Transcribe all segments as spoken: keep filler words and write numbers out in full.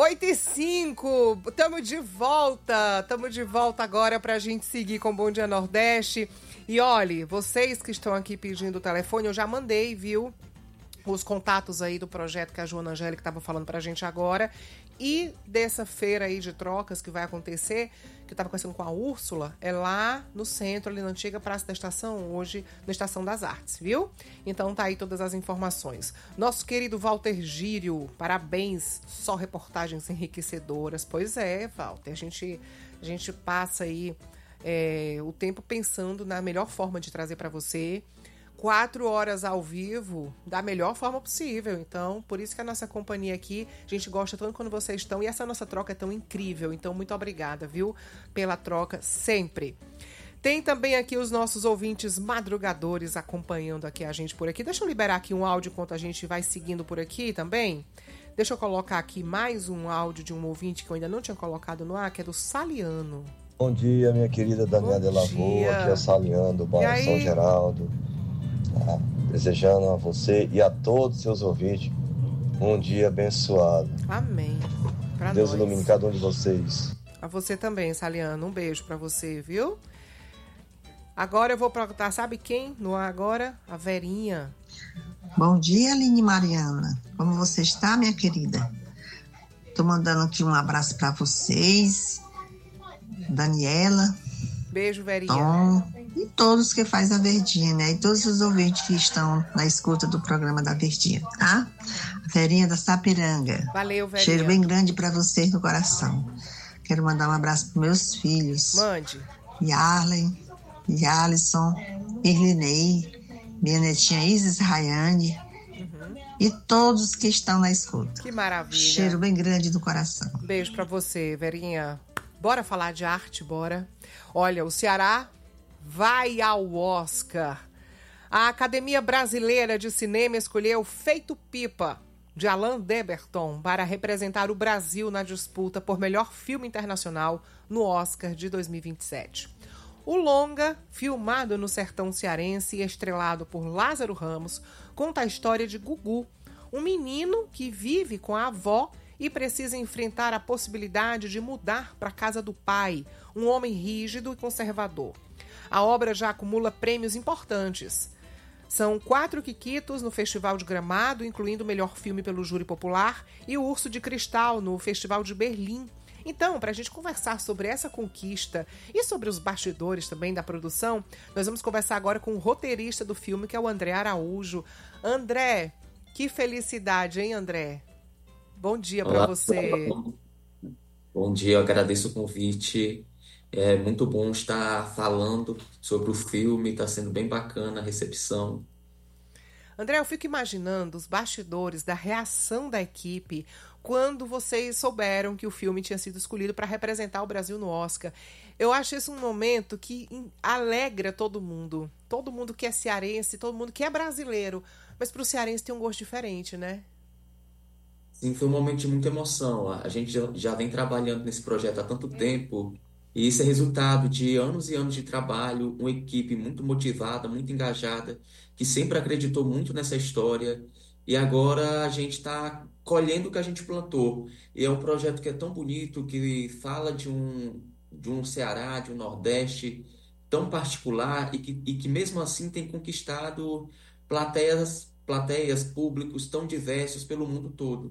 oito e cinco, estamos de volta, estamos de volta agora para a gente seguir com o Bom Dia Nordeste. E olhe, vocês que estão aqui pedindo o telefone, eu já mandei, viu, os contatos aí do projeto que a Joana Angélica estava falando pra gente agora. E dessa feira aí de trocas que vai acontecer, que eu estava conversando com a Úrsula, é lá no centro, ali na antiga Praça da Estação, hoje na Estação das Artes, viu? Então tá aí todas as informações. Nosso querido Walter Gírio, parabéns, só reportagens enriquecedoras. Pois é, Walter, a gente, a gente passa aí é, o tempo pensando na melhor forma de trazer para você quatro horas ao vivo da melhor forma possível. Então, por isso que a nossa companhia aqui, a gente gosta tanto quando vocês estão, e essa nossa troca é tão incrível. Então, muito obrigada, viu, pela troca sempre. Tem também aqui os nossos ouvintes madrugadores acompanhando aqui a gente por aqui. Deixa eu liberar aqui um áudio enquanto a gente vai seguindo por aqui também. Deixa eu colocar aqui mais um áudio de um ouvinte que eu ainda não tinha colocado no ar, que é do Saliano. Bom dia, minha querida Daniela de Lavoa, aqui é o Saliano, do bairro São Geraldo. Ah, desejando a você e a todos os seus ouvintes um dia abençoado. Amém. Pra Deus nós. ilumine cada um de vocês. A você também, Saliano. Um beijo pra você, viu? Agora eu vou perguntar, sabe quem no ar agora? A Verinha. Bom dia, Aline Mariana. Como você está, minha querida? Tô mandando aqui um abraço pra vocês, Daniela. Beijo, Verinha. Tom, e todos que faz a Verdinha, né? E todos os ouvintes que estão na escuta do programa da Verdinha, tá? A Verinha da Sapiranga. Valeu, Verinha. Cheiro bem grande pra vocês no coração. Quero mandar um abraço pros meus filhos. Mande. Yarlen, Yalisson, Irlinei, minha netinha Isis Rayane, uhum. E todos que estão na escuta. Que maravilha. Cheiro bem grande do coração. Beijo pra você, Verinha. Bora falar de arte, bora? Olha, o Ceará vai ao Oscar. A Academia Brasileira de Cinema escolheu Feito Pipa, de Alain Deberton, para representar o Brasil na disputa por melhor filme internacional no Oscar de dois mil e vinte e sete. O longa, filmado no sertão cearense e estrelado por Lázaro Ramos, conta a história de Gugu, um menino que vive com a avó e precisa enfrentar a possibilidade de mudar para a casa do pai, um homem rígido e conservador. A obra já acumula prêmios importantes. São quatro quiquitos no Festival de Gramado, incluindo o melhor filme pelo júri popular, e o Urso de Cristal no Festival de Berlim. Então, para a gente conversar sobre essa conquista e sobre os bastidores também da produção, nós vamos conversar agora com o roteirista do filme, que é o André Araújo. André, que felicidade, hein, André? Bom dia para você. Bom dia, eu agradeço o convite. É muito bom estar falando sobre o filme, está sendo bem bacana a recepção. André, eu fico imaginando os bastidores da reação da equipe quando vocês souberam que o filme tinha sido escolhido para representar o Brasil no Oscar. Eu acho esse um momento que alegra todo mundo. Todo mundo que é cearense, todo mundo que é brasileiro. Mas para o cearense tem um gosto diferente, né? Sim, foi um momento de muita emoção. A gente já, já vem trabalhando nesse projeto há tanto tempo, e isso é resultado de anos e anos de trabalho, uma equipe muito motivada, muito engajada, que sempre acreditou muito nessa história, e agora a gente está colhendo o que a gente plantou. E é um projeto que é tão bonito, que fala de um, de um Ceará, de um Nordeste tão particular, e que, e que mesmo assim tem conquistado plateias, plateias, públicos tão diversos pelo mundo todo.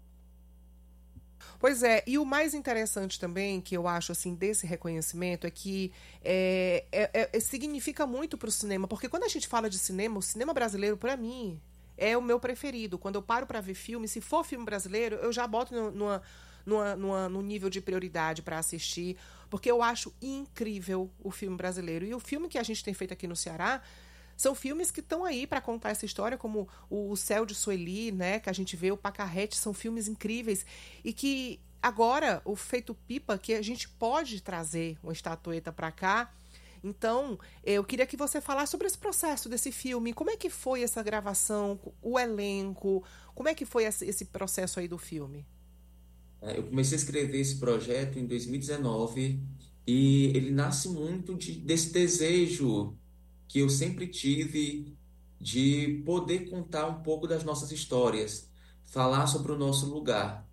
Pois é, e o mais interessante também, que eu acho assim desse reconhecimento, é que é, é, é, significa muito para o cinema, porque quando a gente fala de cinema, o cinema brasileiro, para mim, é o meu preferido. Quando eu paro para ver filme, se for filme brasileiro, eu já boto no, numa, numa, numa, num nível de prioridade para assistir, porque eu acho incrível o filme brasileiro. E o filme que a gente tem feito aqui no Ceará são filmes que estão aí para contar essa história, como o Céu de Sueli, né, que a gente vê, o Pacarrete, são filmes incríveis. E que agora, o Feito Pipa, que a gente pode trazer uma estatueta para cá. Então, eu queria que você falasse sobre esse processo desse filme. Como é que foi essa gravação, o elenco? Como é que foi esse processo aí do filme? Eu comecei a escrever esse projeto em dois mil e dezenove e ele nasce muito de, desse desejo que eu sempre tive de poder contar um pouco das nossas histórias, falar sobre o nosso lugar.